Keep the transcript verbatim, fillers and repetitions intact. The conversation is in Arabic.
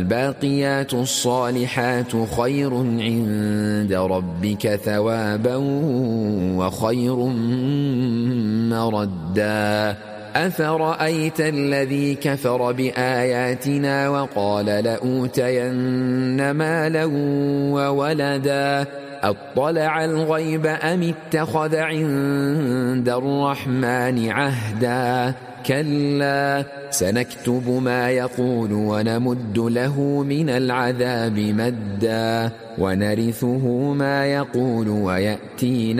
الباقيات الصالحات خير عند ربك ثوابا وخير مردا. أفرأيت الذي كفر بآياتنا وقال لأوتين مالا وولدا أطلع الغيب أم اتخذ عند الرحمن عهدا كلا سنكتب ما يقول ونمد له من العذاب مدا ونرثه ما يقول ويأتينا